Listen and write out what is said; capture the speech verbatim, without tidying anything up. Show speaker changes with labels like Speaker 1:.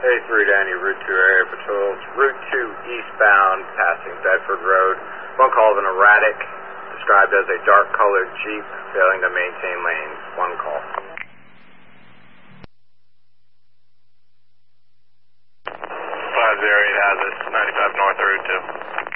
Speaker 1: A three Danny, Route two area patrols. Route two eastbound, passing Bedford Road. One call of an erratic, described as a dark-colored Jeep, failing to maintain lanes. One call.
Speaker 2: five zero eight has us, ninety-five north, Route two.